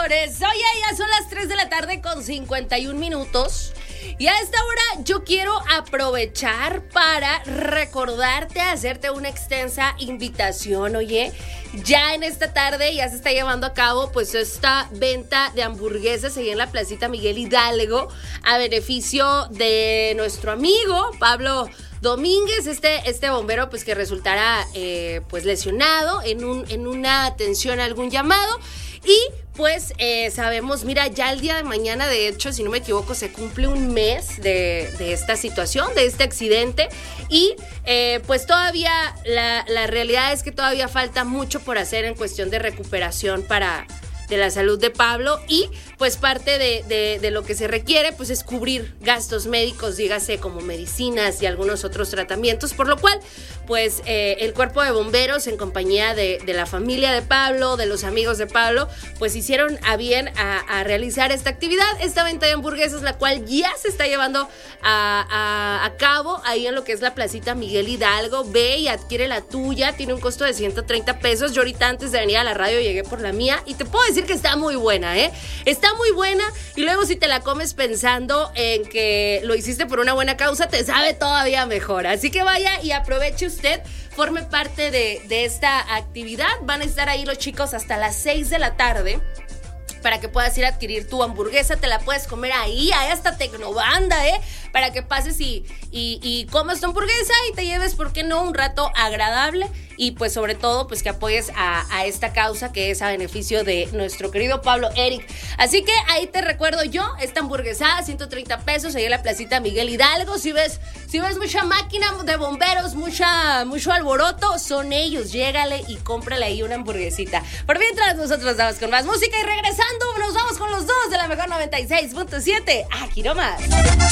Oye, ya son las 3 de la tarde con 51 minutos. Y a esta hora yo quiero aprovechar para recordarte, hacerte una extensa invitación, oye. Ya en esta tarde ya se está llevando a cabo pues esta venta de hamburguesas ahí en la Placita Miguel Hidalgo a beneficio de nuestro amigo Pablo Domínguez, este bombero pues que resultará pues lesionado en una atención a algún llamado. Y pues sabemos, mira, ya el día de mañana, de hecho, si no me equivoco, se cumple un mes de esta situación, de este accidente. Y pues todavía la realidad es que todavía falta mucho por hacer en cuestión de recuperación de la salud de Pablo, y pues parte de lo que se requiere pues es cubrir gastos médicos, dígase como medicinas y algunos otros tratamientos, por lo cual pues el cuerpo de bomberos en compañía de la familia de Pablo, de los amigos de Pablo, pues hicieron a bien a realizar esta actividad, esta venta de hamburguesas, la cual ya se está llevando a cabo ahí en lo que es la Placita Miguel Hidalgo. Ve y adquiere la tuya, tiene un costo de 130 pesos. Yo ahorita antes de venir a la radio llegué por la mía y te puedo decir que está muy buena, está muy buena, y luego si te la comes pensando en que lo hiciste por una buena causa, te sabe todavía mejor. Así que vaya y aproveche usted, forme parte de esta actividad. Van a estar ahí los chicos hasta las 6 de la tarde para que puedas ir a adquirir tu hamburguesa. Te la puedes comer ahí, hay hasta tecnobanda, para que pases y comas tu hamburguesa y te lleves, ¿por qué no?, un rato agradable, y pues sobre todo pues que apoyes a esta causa que es a beneficio de nuestro querido Pablo Eric. Así que ahí te recuerdo yo, esta hamburguesa 130 pesos ahí en la Placita Miguel Hidalgo. Si ves mucha máquina de bomberos, mucho alboroto, son ellos. Llégale y cómprale ahí una hamburguesita. Por mientras nosotros vamos con más música, y regresando nos vamos con los dos de la mejor 96.7, aquí nomás.